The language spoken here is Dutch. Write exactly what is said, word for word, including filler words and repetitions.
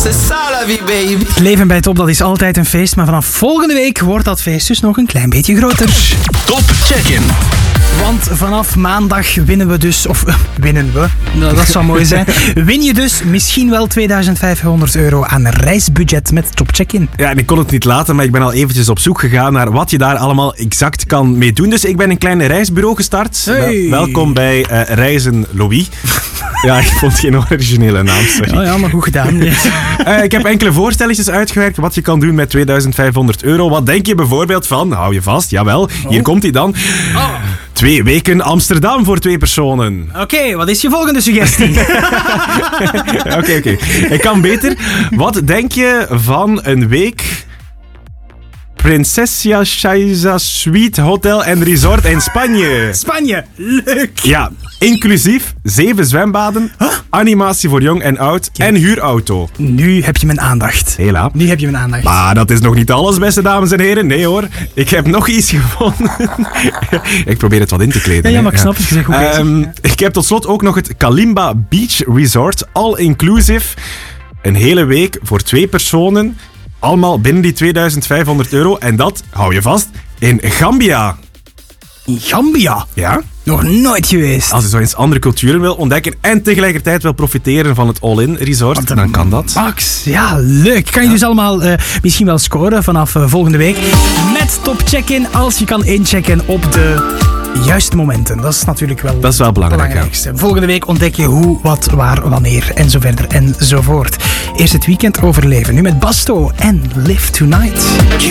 c'est ça la vie, baby. Het leven bij Top, dat is altijd een feest, maar vanaf volgende week wordt dat feest dus nog een klein beetje groter. Top Check-in. Want vanaf maandag winnen we dus, of uh, winnen we, nou, dat zou mooi zijn, win je dus misschien wel tweeduizend vijfhonderd euro aan reisbudget met Top Check-in. Ja, en ik kon het niet laten, maar ik ben al eventjes op zoek gegaan naar wat je daar allemaal exact kan mee doen. Dus ik ben een klein reisbureau gestart. Hey. Wel, welkom bij uh, Reizen Louis. Ja, ik vond geen originele naam, sorry. Oh ja, maar goed gedaan. Ja. Uh, ik heb enkele voorstelletjes uitgewerkt wat je kan doen met tweeduizend vijfhonderd euro. Wat denk je bijvoorbeeld van, hou je vast, jawel, hier Oh. komt hij dan. Oh. Twee weken Amsterdam voor twee personen. Oké, okay, wat is je volgende suggestie? Oké, oké. Okay. Ik kan beter. Wat denk je van een week Princessia Shaisa Suite Hotel en Resort in Spanje? Spanje, leuk. Ja, inclusief zeven zwembaden, huh? Animatie voor jong en oud ja. en huurauto. Nu heb je mijn aandacht. Hela. Nu heb je mijn aandacht. Maar dat is nog niet alles, beste dames en heren. Nee hoor, ik heb nog iets gevonden. Ik probeer het wat in te kleden. Ja, ja maar ik snap het. Je zegt goed bezig. Um, ik heb tot slot ook nog het Kalimba Beach Resort, all inclusive. Een hele week voor twee personen. Allemaal binnen die tweeduizend vijfhonderd euro. En dat, hou je vast, in Gambia. In Gambia? Ja. Nog nooit geweest. Als je zo eens andere culturen wil ontdekken en tegelijkertijd wil profiteren van het all-in resort, dan kan dat. Max, ja, leuk. Kan je ja. dus allemaal uh, misschien wel scoren vanaf uh, volgende week met Top Check-in als je kan inchecken op de juiste momenten. Dat is natuurlijk wel dat is wel belangrijk, het belangrijkste. Ja. Volgende week ontdek je hoe, wat, waar, wanneer en zo verder enzovoort. Eerst het weekend overleven. Nu met Basto en Live Tonight.